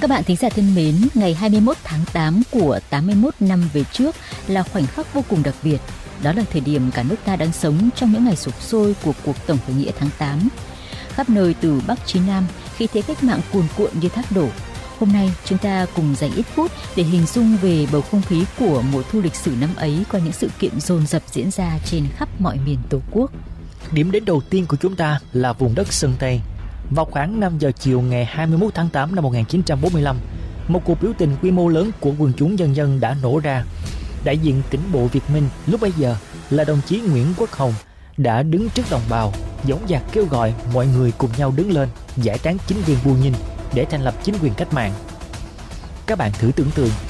Các bạn thính giả thân mến, ngày 21 tháng 8 của 81 năm về trước là khoảnh khắc vô cùng đặc biệt. Đó là thời điểm cả nước ta đang sống trong những ngày sục sôi của cuộc tổng khởi nghĩa tháng 8. Khắp nơi từ Bắc chí Nam, khí thế cách mạng cuồn cuộn như thác đổ. Hôm nay chúng ta cùng dành ít phút để hình dung về bầu không khí của mùa thu lịch sử năm ấy qua những sự kiện dồn dập diễn ra trên khắp mọi miền Tổ quốc. Điểm đến đầu tiên của chúng ta là vùng đất Sơn Tây. Vào khoảng 5 giờ chiều ngày 21 tháng 8 năm 1945, một cuộc biểu tình quy mô lớn của quần chúng nhân dân đã nổ ra. Đại diện tỉnh bộ Việt Minh lúc bấy giờ là đồng chí Nguyễn Quốc Hồng đã đứng trước đồng bào, dõng dạc kêu gọi mọi người cùng nhau đứng lên giải tán chính quyền Bù Nhìn để thành lập chính quyền cách mạng. Các bạn thử tưởng tượng